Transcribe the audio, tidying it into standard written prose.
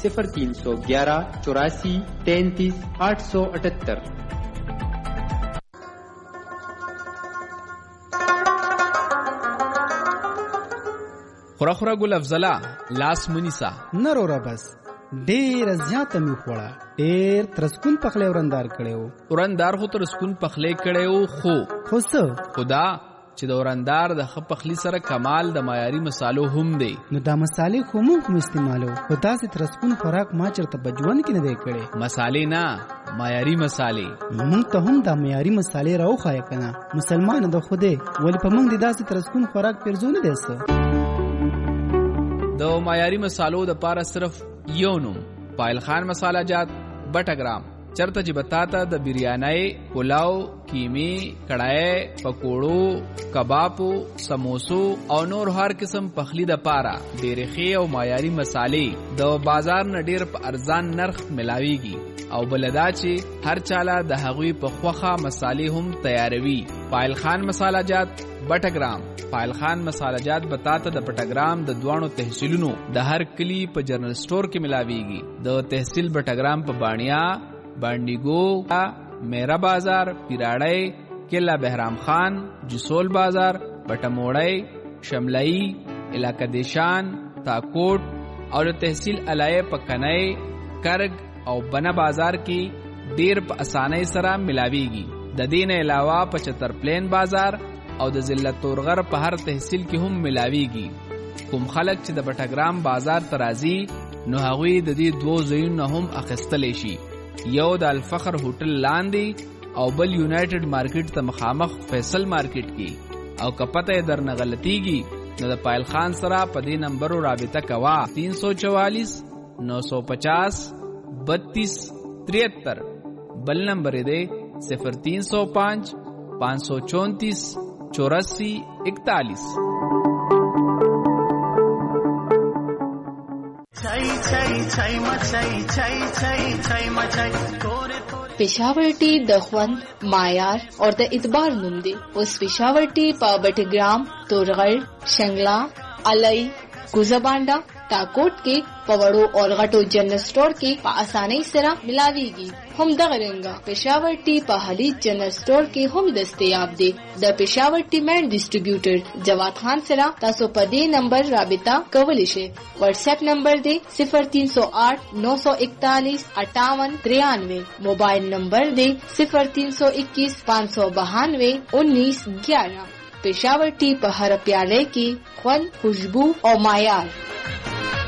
0311 84 33 878. خورا ګل افضلا لاس منیسا نرورا بس ډیر زیاته می خوړه ډیر ترسکون پخلی ورندار کړو خو ترسکون پخلی کړو خو خدا چې د ورندار د خپخلی سره کمال د معیاري مصالو هم دی نو دا مصالې خو موږ استعمالو خدا سي ترسکون خوراک ما چرته بجوان کې نه دی کړي مصالې نه معیاري مصالې موږ ته هم دا معیاري مصالې راوخای کنه مسلمان د خوده ولې په موږ د داسې ترسکون خوراک پرځونه دی سه د معیاري مصالو د پاره صرف یو نوم پایل خان مساله جات بټګرام چرته چې بتاتا د بریانای پلاو کیمی کڑای پکوړو کبابو سموسو او نور هر قسم پخلی د پاره ډېرې ښې او معیاري مصالې د بازار نه ډېر په ارزان نرخ ملاويږي او بلدا چې هر چاله د هغوی په خوخه مصالې هم تیاروي پایل خان مساله جات بټګرام پایل خان مساله جات بتاته د بټګرام د دوانو تحصیلونو د هر کلی په جنرال سٹور کې ملاويږي د تحصیل بټګرام په بانیا بانډیګو میرا بازار پیراړی کلا بهرام خان جسول بازار بټموړی شملئی علاقہ دیشان تاکوټ او تحصیل علای پکنای کرگ او بنا بازار کې ډیر په اسانۍ سره ملاويږي د دین علاوه 75 پلین بازار او د ضلع تورغر په هر تحصیل کې هم ملاويږي کوم خلک چې د بټګرام بازار ترازی نو هغوی د دې دوه ځایونو هم اخیستلی شي یو د الفخر هوټل لاندې او بل یونایټډ مارکیټ ته مخامخ فیصل مارکیټ کې او کپته درنه غلطیږي نو د پایل خان سره په دې نمبرو رابطه کوا 344 950 32 73 بل نمبر دی 0305 534 84 41 Peshawar टी د خوند معیار اور د اعتبار نوم دی اوس Peshawar टी په بټګرام تورغړ شنگلا علي کوزبانډا تاکوټ کې پوړو اور غټو جنرل سٹور کې په اسانۍ سره ملاويږي هم دغه رنګه Peshawar टी په حلی جنرل سٹور کې هم دستیاب دی د Peshawar टी مین ډیسټریبیوټر جواد خان سره تاسو په دې نمبر رابطه کولی شئ واتس اپ نمبر دی 0308 941 5893 موبایل نمبر دی 0321 592 1911 Peshawar टी په هر پیاله کې خوند خوشبو او معیار